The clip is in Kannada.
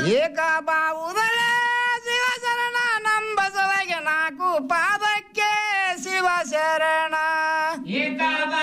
ಏಕಬಾವುದಳೆ ಶಿವಶರಣ ನಂಬಸವಗೆ ನಾಲ್ಕು ಪಾದಕ್ಕೆ ಶಿವ ಶರಣ. ಏಕಬಾ